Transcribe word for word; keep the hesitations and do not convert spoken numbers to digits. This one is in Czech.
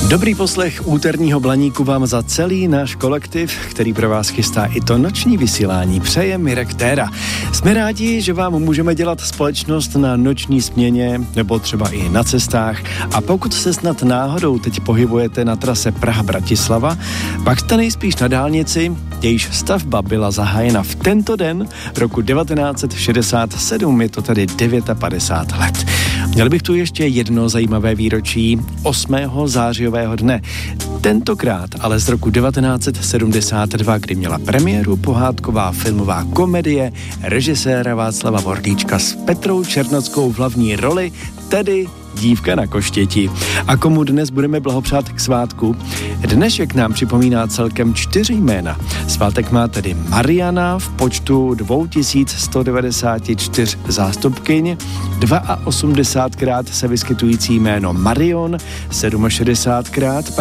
Dobrý poslech úterního Blaníku vám za celý náš kolektiv, který pro vás chystá i to noční vysílání, přeje Mirek Téra. Jsme rádi, že vám můžeme dělat společnost na noční směně nebo třeba i na cestách, a pokud se snad náhodou teď pohybujete na trase Praha-Bratislava, pak jste nejspíš na dálnici, jejíž stavba byla zahájena v tento den roku devatenáct set šedesát sedm, je to tedy padesát devět let. Měl bych tu ještě jedno zajímavé výročí osmého zářijového dne. Tentokrát ale z roku devatenáct set sedmdesát dva, kdy měla premiéru pohádková filmová komedie režiséra Václava Vordíčka s Petrou Černockou v hlavní roli, tedy Dívka na koštěti. A komu dnes budeme blahopřát k svátku? Dnešek nám připomíná celkem čtyři jména. Svátek má tedy Mariana v počtu dvě tisíce sto devadesát čtyři zástupkyň, osmdesátkrát se vyskytující jméno Marion, šedesátikrát